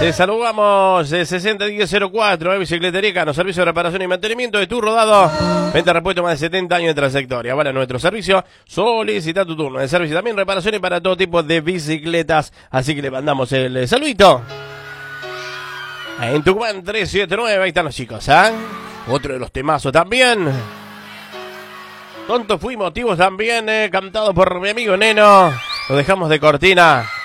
Te saludamos 601004, Bicicletería Cano, servicio de reparación y mantenimiento de tu rodado. Venta repuesto, más de 70 años de trayectoria. Vale, nuestro servicio, solicita tu turno de servicio, también reparaciones para todo tipo de bicicletas. Así que le mandamos el saludito. En Tucumán 379, ahí están los chicos, ¿eh? Otro de los temazos también. Tontos fuimos, motivos también, cantado por mi amigo Neno. Lo dejamos de cortina.